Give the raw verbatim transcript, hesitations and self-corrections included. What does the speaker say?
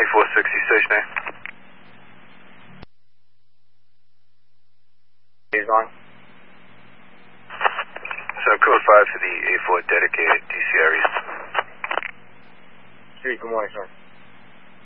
twenty-four sixty stationary. He's on. So code five for the A four dedicated D C R East. Street, good morning, sir.